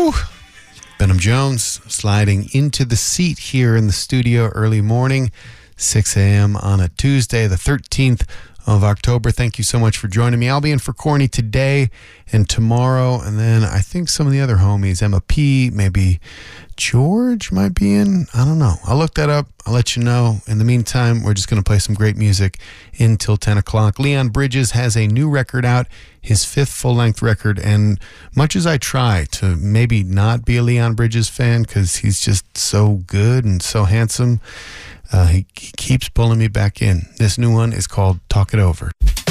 Whew. Benham Jones sliding into the seat here in the studio early morning, 6 a.m. on a Tuesday, the 13th of October. Thank you so much for joining me. I'll be in for Corny today and tomorrow, and then I think some of the other homies, Emma P., maybe George might be in. I don't know. I'll look that up. I'll let you know. In the meantime, we're just going to play some great music until 10 o'clock. Leon Bridges has a new record out, his fifth full-length record, and much as I try to maybe not be a Leon Bridges fan because he's just so good and so handsome, he keeps pulling me back in. This new one is called Talk It Over.